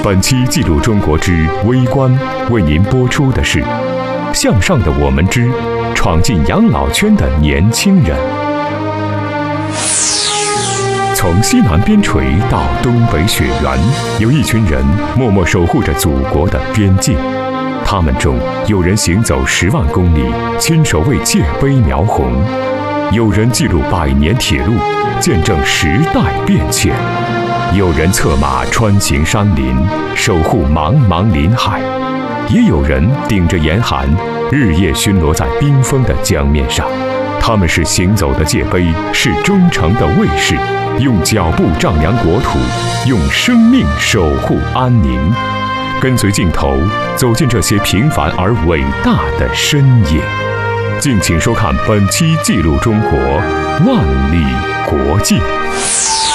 本期记录中国之微观为您播出的是向上的我们之闯进养老圈的年轻人。从西南边陲到东北雪原，有一群人默默守护着祖国的边境。他们中有人行走10万公里，亲手为界碑描红；有人记录100年铁路，见证时代变迁；有人策马穿行山林，守护茫茫林海；也有人顶着严寒，日夜巡逻在冰封的江面上。他们是行走的界碑，是忠诚的卫士，用脚步丈量国土，用生命守护安宁。跟随镜头，走进这些平凡而伟大的身影。敬请收看本期《记录中国万里国境》。